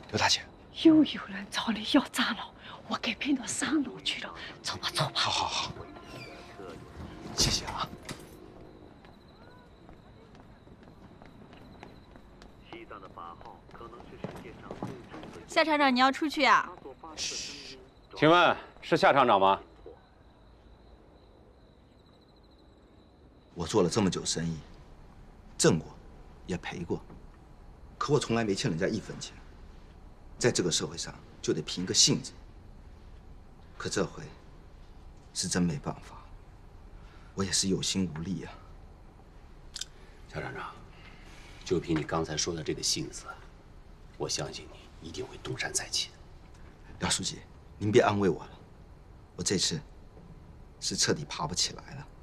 刘大姐， 又有人找你要账了，我给骗到3楼去了。走吧，走吧。 好，谢谢啊。 夏厂长，你要出去啊？ 请问是夏厂长吗？ 我做了这么久生意，挣过，也赔过，可我从来没欠人家1分钱。在这个社会上，就得凭个性子。可这回，是真没办法，我也是有心无力啊。 夏厂长，就凭你刚才说的这个性子，我相信你一定会东山再起的。 廖书记，您别安慰我了，我这次是彻底爬不起来了。